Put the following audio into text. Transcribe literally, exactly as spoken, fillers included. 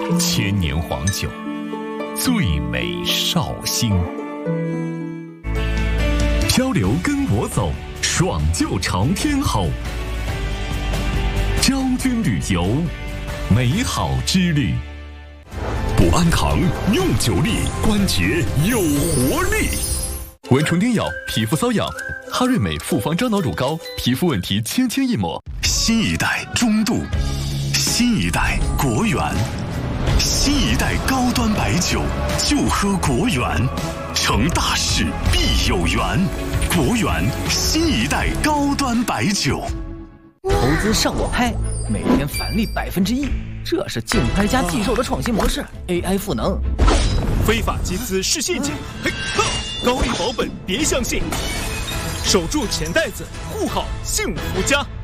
千年黄酒，最美绍兴。漂流跟我走，爽就朝天吼。昭君旅游，美好之旅。补安堂用久力，关节有活力。蚊虫叮咬，皮肤瘙痒，哈瑞美复方樟脑乳膏，皮肤问题轻轻一抹。新一代中度，新一代国源，新一代高端白酒，就喝国源，成大事必有缘。国源新一代高端白酒。 投资上我拍，每天返利百分之一，这是竞拍加寄售的创新模式 ，A I 赋能。 非法集资是陷阱，嘿，高利保本别相信，守住钱袋子，护好幸福家。